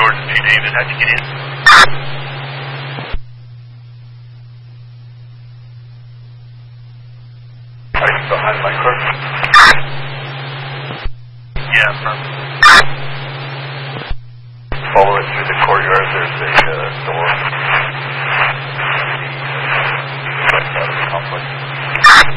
towards G. David. How'd you get in? Right behind my car. Yeah, from. Follow it through the courtyard. There's a door